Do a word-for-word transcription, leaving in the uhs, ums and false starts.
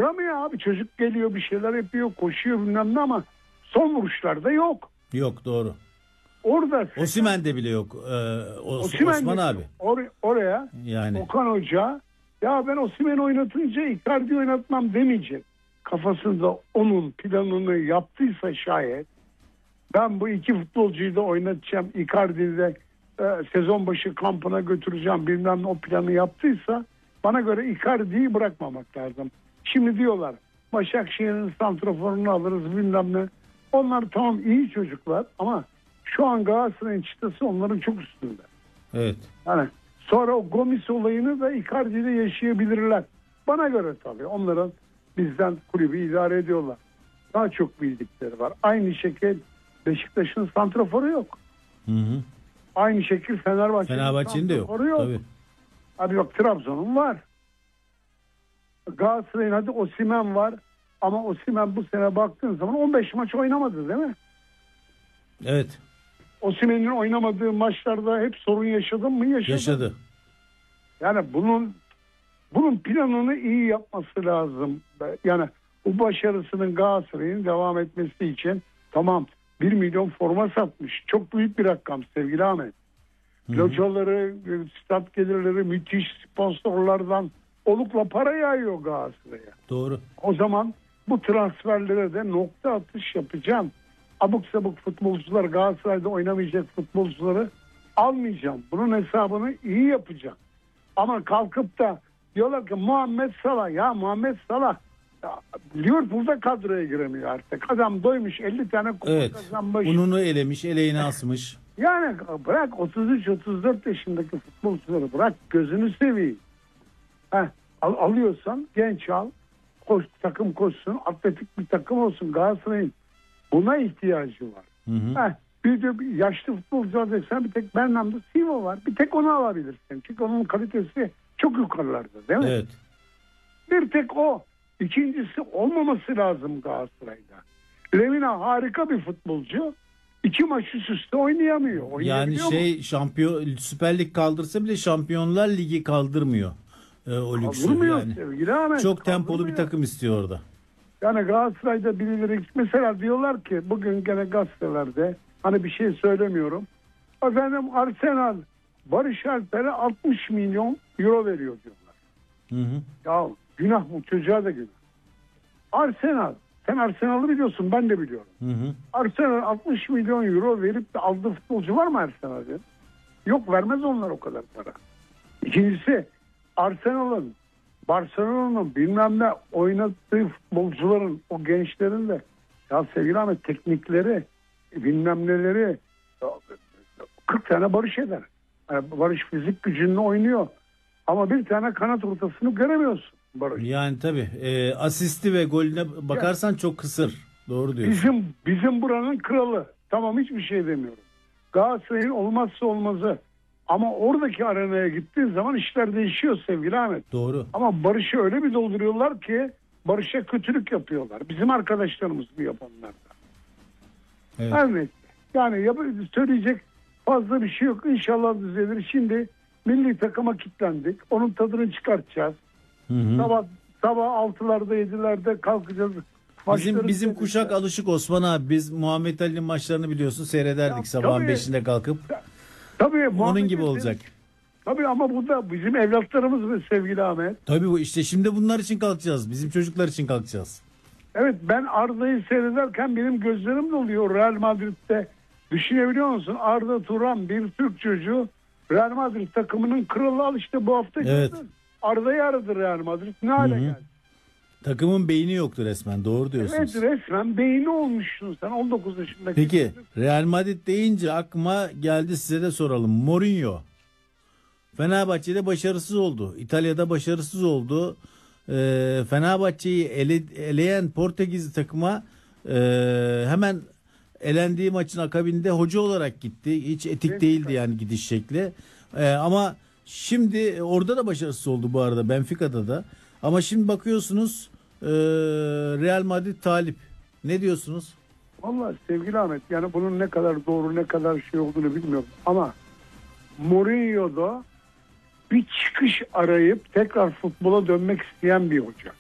vuramıyor abi. Çocuk geliyor, bir şeyler yapıyor, koşuyor bilmem ne ama son vuruşlarda yok. Yok, doğru. Orada Osimhen'de bile yok. Ee, Os- Osimhen Osman abi. Or- oraya Yani. Okan Hoca ya ben Osimhen'i oynatınca Icardi oynatmam demeyecek. Kafasında onun planını yaptıysa şayet ben bu iki futbolcuyu da oynatacağım. Icardi'yi de e, sezon başı kampına götüreceğim bilmem ne, o planı yaptıysa bana göre Icardi'yi bırakmamak lazım. Şimdi diyorlar Başakşehir'in santraforunu alırız bilmem ne. Onlar tamam iyi çocuklar ama şu an Galatasaray'ın çıtası onların çok üstünde. Evet. Yani sonra o Gomis olayını da Icardi'de yaşayabilirler. Bana göre tabii onların bizden kulübü idare ediyorlar. Daha çok bildikleri var. Aynı şekil Beşiktaş'ın santraforu yok. Hı hı. Aynı şekil Fenerbahçe'nin, Fenerbahçe'nin de yok. yok. Tabii. Hadi bak Trabzon'un var. Galatasaray'ın hadi Osimhen var. Ama Osimhen bu sene baktığın zaman on beş maç oynamadı değil mi? Evet. Osimhen'in oynamadığı maçlarda hep sorun yaşadın mı? Yaşadı. Yaşadı. Yani bunun bunun planını iyi yapması lazım. Yani bu başarısının Galatasaray'ın devam etmesi için tamam bir milyon forma satmış. Çok büyük bir rakam sevgili Ahmet. Locaları, stat gelirleri müthiş sponsorlardan olukla para yağıyor Galatasaray'a. Doğru. O zaman bu transferlere de nokta atış yapacağım. Abuk sabuk futbolcular, Galatasaray'da oynamayacak futbolcuları almayacağım. Bunun hesabını iyi yapacağım. Ama kalkıp da diyorlar ki Muhammed Salah, ya Muhammed Salah ya, Liverpool'da kadroya giremiyor artık. Adam doymuş elli tane kupa Evet. kazanmış. Ununu elemiş, eleğini asmış. Yani bırak otuz üç otuz dört yaşındaki futbolcuları bırak, gözünü seveyim. Heh, al, alıyorsan genç al. Koş, takım koşsun, atletik bir takım olsun. Galatasaray'ın buna ihtiyacı var. Hı hı. Heh, bir de bir yaşlı futbolcular desen bir tek Bernardo Silva var. Bir tek onu alabilirsin. Çünkü onun kalitesi çok yukarılarda değil mi? Evet. Bir tek o. İkincisi olmaması lazım Galatasaray'da. Lemina harika bir futbolcu. İki maç üst üste oynayamıyor. Yani şey mu? Şampiyon Süper Lig kaldırsa bile Şampiyonlar Ligi kaldırmıyor. Ee, o lüksü yani. Sevgili Ahmet, çok tempolu kaldırmıyor. bir takım istiyor orada. Yani Galatasaray'da birileri mesela diyorlar ki bugün gene gazetelerde hani bir şey söylemiyorum. Efendim Arsenal Barış Alper'e altmış milyon euro veriyor diyorlar. Hı hı. Ya günah bu, çocuğa da günah. Arsenal, sen Arsenal'ı biliyorsun, ben de biliyorum. Hı hı. Arsenal altmış milyon euro verip de aldığı futbolcu var mı Arsenal'de? Yok, vermez onlar o kadar para. İkincisi Arsenal'ın, Barcelona'nın bilmem ne oynattığı futbolcuların, o gençlerin de ya sevgili Ahmet teknikleri, bilmem neleri kırk tane Barış eder. Yani Barış fizik gücünle oynuyor. Ama bir tane kanat ortasını göremiyorsun Barış. Yani tabii e, asisti ve golüne bakarsan ya, çok kısır. Doğru diyorsun. Bizim bizim buranın kralı. Tamam, hiçbir şey demiyorum. Galatasaray'ın olmazsa olmazı. Ama oradaki arenaya gittiğin zaman işler değişiyor sevgili Ahmet. Doğru. Ama Barış'ı öyle bir dolduruyorlar ki Barış'a kötülük yapıyorlar. Bizim arkadaşlarımız bu yapanlar da. Evet. Evet. Yani yap- söyleyecek fazla bir şey yok. İnşallah düzelir. Şimdi milli takıma kilitlendik. Onun tadını çıkartacağız. Hı hı. Sabah sabah altılarda yedilerde kalkacağız. Bizim bizim kuşak alışık Osman abi. Biz Muhammed Ali'nin maçlarını biliyorsun seyrederdik ya, sabahın tabii, beşinde kalkıp. Tabii. Onun gibi olacak. Tabii ama bu da bizim evlatlarımız ve sevgili Ahmet. Tabii bu işte şimdi bunlar için kalkacağız. Bizim çocuklar için kalkacağız. Evet, ben Arda'yı seyrederken benim gözlerim doluyor. Real Madrid'de düşünebiliyor musun? Arda Turan bir Türk çocuğu Real Madrid takımının kralı, al işte bu hafta. Evet. Gördün. Arda'yı aradı Real Madrid. Ne hale geldi? Takımın beyni yoktu resmen. Doğru diyorsunuz. Evet, resmen beyni olmuşsun sen on dokuz yaşındaki. Peki Real Madrid deyince aklıma geldi, size de soralım. Mourinho Fenerbahçe'de başarısız oldu. İtalya'da başarısız oldu. Ee, Fenerbahçe'yi ele, eleyen Portekizli takıma e, hemen elendiği maçın akabinde hoca olarak gitti. Hiç etik evet, değildi yani gidiş şekli. Ee, ama şimdi orada da başarısız oldu bu arada, Benfica'da da. Ama şimdi bakıyorsunuz e, Real Madrid talip. Ne diyorsunuz? Vallahi sevgili Ahmet, yani bunun ne kadar doğru ne kadar şey olduğunu bilmiyorum. Ama Mourinho'da bir çıkış arayıp tekrar futbola dönmek isteyen bir hoca.